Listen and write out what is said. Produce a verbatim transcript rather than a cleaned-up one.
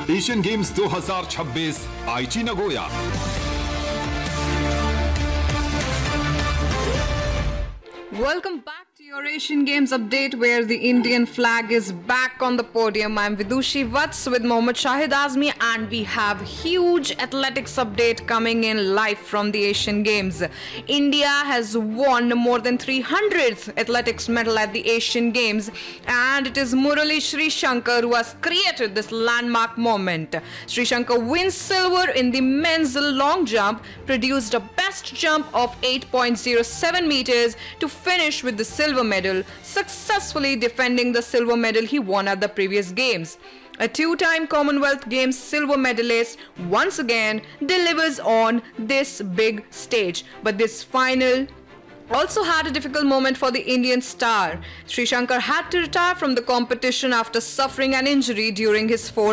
Asian games दो हज़ार छब्बीस आईची Nagoya. Welcome back to your Asian Games update, where the Indian flag is back on the podium. I'm Vidushi Vats with Mohammad Shahid Azmi, and we have huge athletics update coming in live from the Asian Games. India has won more than three hundredth athletics medal at the Asian Games, and it is Murali Sri Shankar who has created this landmark moment. Sri Shankar wins silver in the men's long jump, produced a best jump of eight point zero seven meters to finish with the silver medal, successfully defending the silver medal he won at the previous games. A two-time Commonwealth Games silver medalist once again delivers on this big stage. But this final also had a difficult moment for the Indian star. Sri Shankar had to retire from the competition after suffering an injury during his fourth